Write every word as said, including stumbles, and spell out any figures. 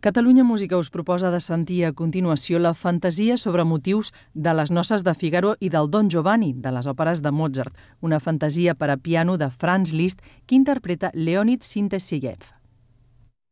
Catalunya Música us proposa de sentir a continuació la fantasia sobre motius de les noces de Figaro i del Don Giovanni, de les òperes de Mozart, una fantasia per a piano de Franz Liszt que interpreta Leonid Sinteseyev.